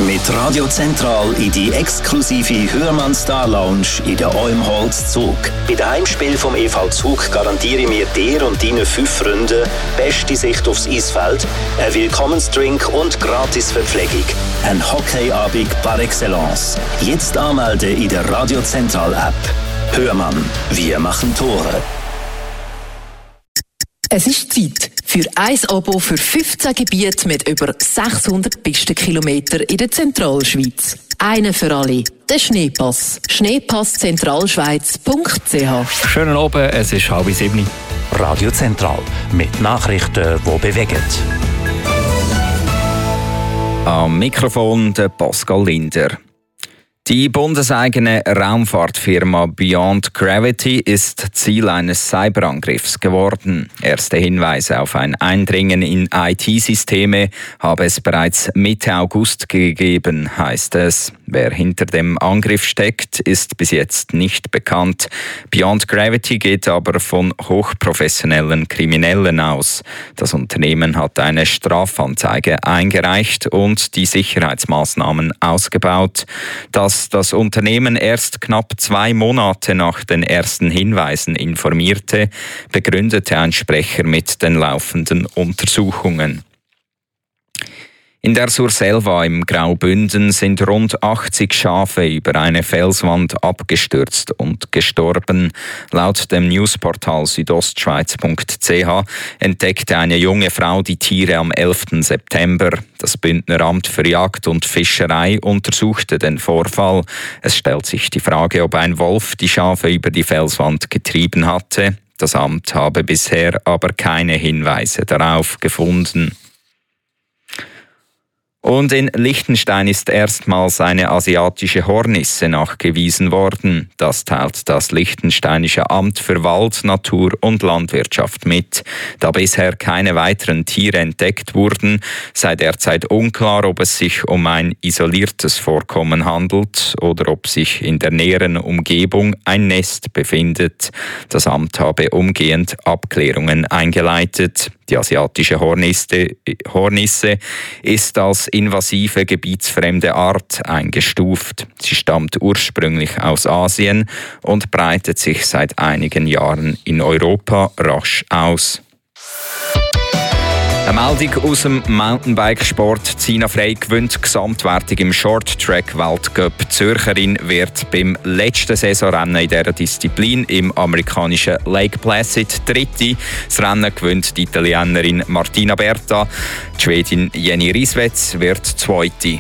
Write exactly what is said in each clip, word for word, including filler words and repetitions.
mit Radio Zentral in die exklusive Hürmann Star Lounge in der Olmholz Zug. Bei dem Heimspiel vom E V Zug garantieren wir dir und deinen fünf Freunden beste Sicht aufs Eisfeld, ein Willkommensdrink und gratis Verpflegung. Ein Hockeyabend par excellence. Jetzt anmelden in der Radio Zentral App. Hürmann, wir machen Tore. Es ist Zeit für ein Abo für fünfzehn Gebiete mit über sechshundert Pistenkilometern in der Zentralschweiz. Einen für alle. Der Schneepass. schneepass zentralschweiz punkt c h. Schönen Abend, es ist halb sieben. Radio Zentral mit Nachrichten, die bewegen. Am Mikrofon der Pascal Linder. Die bundeseigene Raumfahrtfirma Beyond Gravity ist Ziel eines Cyberangriffs geworden. Erste Hinweise auf ein Eindringen in I T-Systeme habe es bereits Mitte August gegeben, heißt es. Wer hinter dem Angriff steckt, ist bis jetzt nicht bekannt. Beyond Gravity geht aber von hochprofessionellen Kriminellen aus. Das Unternehmen hat eine Strafanzeige eingereicht und die Sicherheitsmaßnahmen ausgebaut. Dass das Unternehmen erst knapp zwei Monate nach den ersten Hinweisen informierte, begründete ein Sprecher mit den laufenden Untersuchungen. In der Surselva im Graubünden sind rund achtzig Schafe über eine Felswand abgestürzt und gestorben. Laut dem Newsportal südostschweiz punkt c h entdeckte eine junge Frau die Tiere am elften September. Das Bündneramt für Jagd und Fischerei untersuchte den Vorfall. Es stellt sich die Frage, ob ein Wolf die Schafe über die Felswand getrieben hatte. Das Amt habe bisher aber keine Hinweise darauf gefunden. Und in Liechtenstein ist erstmals eine asiatische Hornisse nachgewiesen worden. Das teilt das Liechtensteinische Amt für Wald, Natur und Landwirtschaft mit. Da bisher keine weiteren Tiere entdeckt wurden, sei derzeit unklar, ob es sich um ein isoliertes Vorkommen handelt oder ob sich in der näheren Umgebung ein Nest befindet. Das Amt habe umgehend Abklärungen eingeleitet. Die asiatische Hornisse, Hornisse ist als invasive gebietsfremde Art eingestuft. Sie stammt ursprünglich aus Asien und breitet sich seit einigen Jahren in Europa rasch aus. Eine Meldung aus dem Mountainbikesport. Zina Frey gewinnt Gesamtwertung im Short-Track-Weltcup. Die Zürcherin wird beim letzten Saisonrennen in dieser Disziplin im amerikanischen Lake Placid Dritte. Das Rennen gewinnt die Italienerin Martina Berta. Die Schwedin Jenny Riswetz wird Zweite.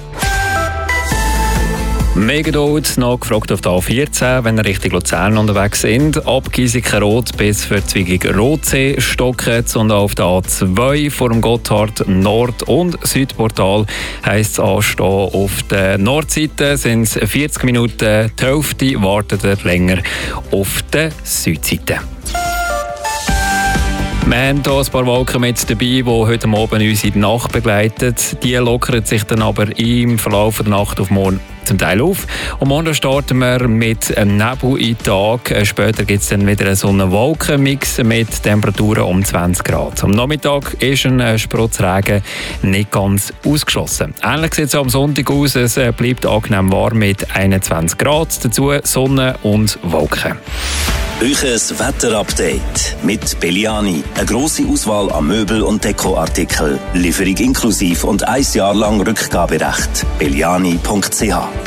Mega dort, nachgefragt auf der A vierzehn, wenn ihr Richtung Luzern unterwegs sind. Ab Giesiken-Rot bis Verzweigung Rotsee stocken und auf der A zwei vor dem Gotthard Nord- und Südportal heisst es anstehen. Auf der Nordseite sind es vierzig Minuten, die Hälfte wartet ihr länger auf der Südseite. Wir haben hier ein paar Wolken mit dabei, die heute Abend uns in die Nacht begleiten. Die lockern sich dann aber im Verlauf der Nacht auf morgen zum Teil auf. Und morgen starten wir mit einem Nebel in den Tag. Später gibt es dann wieder einen Sonne-Wolken-Mix mit Temperaturen um zwanzig Grad. Am Nachmittag ist ein Sprotzregen nicht ganz ausgeschlossen. Ähnlich sieht es am Sonntag aus. Es bleibt angenehm warm mit einundzwanzig Grad. Dazu Sonne und Wolken. Euches Wetterupdate mit Belliani. Eine grosse Auswahl an Möbel- und Dekoartikeln. Lieferung inklusiv und ein Jahr lang Rückgaberecht. belliani punkt c h